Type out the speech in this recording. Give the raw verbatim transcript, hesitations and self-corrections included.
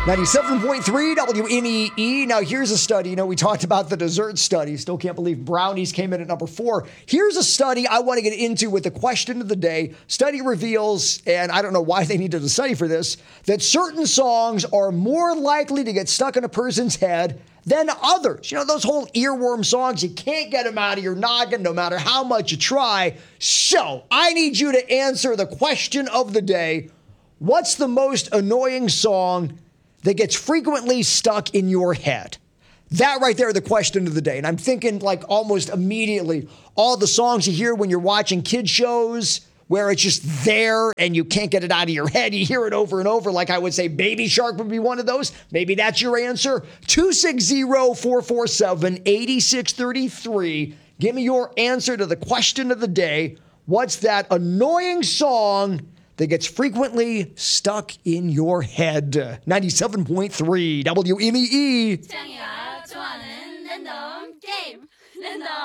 ninety-seven point three W M E E. Now, here's a study. You know, we talked about the dessert study. Still can't believe brownies came in at number four. Here's a study I want to get into with the question of the day. Study reveals, and I don't know why they needed a study for this, that certain songs are more likely to get stuck in a person's head than others. You know, those whole earworm songs, you can't get them out of your noggin no matter how much you try. So, I need you to answer the question of the day. What's the most annoying song that gets frequently stuck in your head? That right there, the question of the day. And I'm thinking like almost immediately, all the songs you hear when you're watching kid shows where it's just there and you can't get it out of your head. You hear it over and over. Like I would say Baby Shark would be one of those. Maybe that's your answer. two six zero, four four seven, eight six three three. Give me your answer to the question of the day. What's that annoying song that gets frequently stuck in your head? ninety-seven point three W M E E.